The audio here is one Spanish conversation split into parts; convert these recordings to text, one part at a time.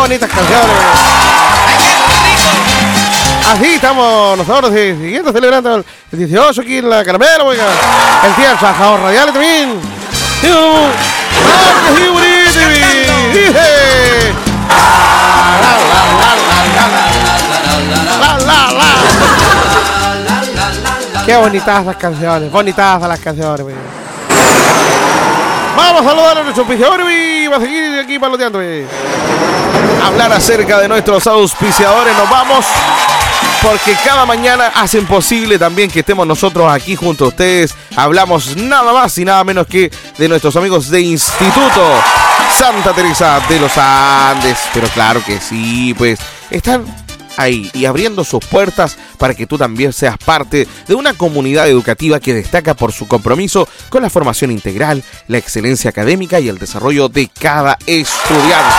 bonitas canciones. Así estamos nosotros siguiendo celebrando el 18 aquí en la Caramelo, oiga. El día del trabajador radial también. Qué bonitas las canciones, oiga. Vamos a saludar a nuestro auspiciador y va a seguir aquí paloteando. Hablar acerca de nuestros auspiciadores, nos vamos. Porque cada mañana hacen posible también que estemos nosotros aquí junto a ustedes. Hablamos nada más y nada menos que de nuestros amigos de Instituto Santa Teresa de los Andes. Pero claro que sí, pues están ahí y abriendo sus puertas para que tú también seas parte de una comunidad educativa que destaca por su compromiso con la formación integral, la excelencia académica y el desarrollo de cada estudiante.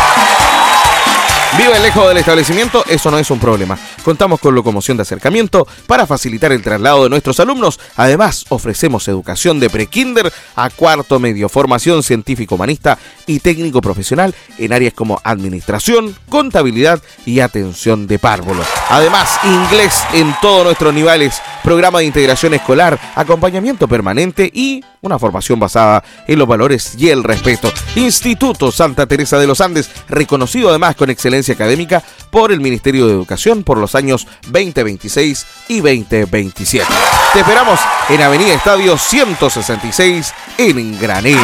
Vive lejos del establecimiento, eso no es un problema. Contamos con locomoción de acercamiento para facilitar el traslado de nuestros alumnos. Además, ofrecemos educación de prekinder a cuarto medio, formación científico-humanista y técnico profesional en áreas como administración, contabilidad y atención de párvulos. Además, inglés en todos nuestros niveles, programa de integración escolar, acompañamiento permanente y una formación basada en los valores y el respeto. Instituto Santa Teresa de los Andes, reconocido además con excelencia académica por el Ministerio de Educación por los años 2026 y 2027. Te esperamos en Avenida Estadio 166 en Granera.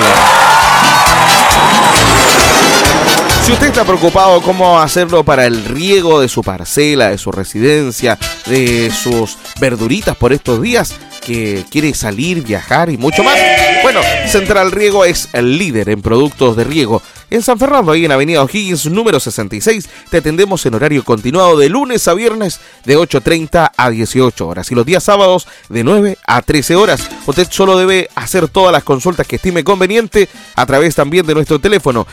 Si usted está preocupado cómo hacerlo para el riego de su parcela, de su residencia, de sus verduritas por estos días, que quiere salir, viajar y mucho más, bueno, Central Riego es el líder en productos de riego. En San Fernando, ahí en Avenida O'Higgins, número 66, te atendemos en horario continuado de lunes a viernes de 8:30 a 18 horas y los días sábados de 9 a 13 horas. Usted solo debe hacer todas las consultas que estime conveniente a través también de nuestro teléfono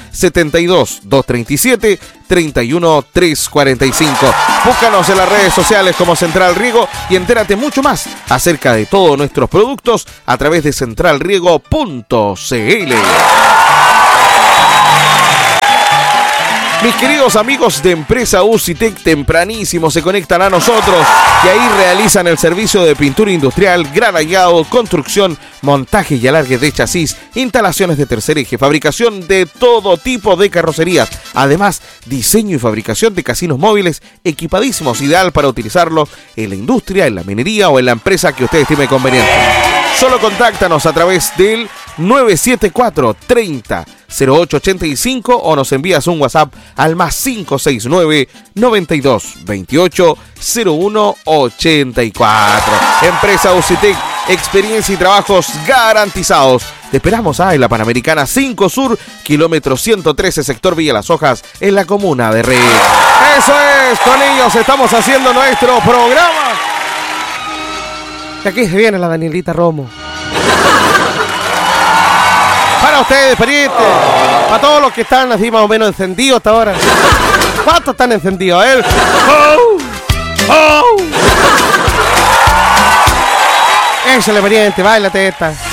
72-237-31-345. Búscanos en las redes sociales como Central Riego y entérate mucho más acerca de todos nuestros productos a través de centralriego.cl. Mis queridos amigos de Empresa UCITEC tempranísimo se conectan a nosotros y ahí realizan el servicio de pintura industrial, granallado, construcción, montaje y alargue de chasis, instalaciones de tercer eje, fabricación de todo tipo de carrocerías. Además, diseño y fabricación de casinos móviles equipadísimos, ideal para utilizarlo en la industria, en la minería o en la empresa que usted estime conveniente. Solo contáctanos a través del 974 30 0885 o nos envías un WhatsApp al más 569 92 28 01 84. Empresa UCITEC, experiencia y trabajos garantizados. Te esperamos en la Panamericana 5 Sur, kilómetro 113, sector Villa Las Hojas, en la comuna de Rey. Eso es, con ellos estamos haciendo nuestro programa. Y aquí se viene la Danielita Romo. Para ustedes, parientes. Para todos los que están así más o menos encendidos hasta ahora. ¿Cuántos están encendidos? ¡Oh! ¡Oh! Échale, pariente, báilate esta.